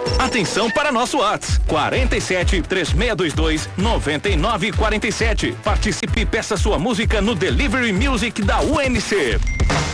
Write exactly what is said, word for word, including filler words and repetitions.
Atenção para nosso WhatsApp, quarenta e sete, três seis dois dois, nove nove quatro sete. Participe e peça sua música no Delivery Music da U N C.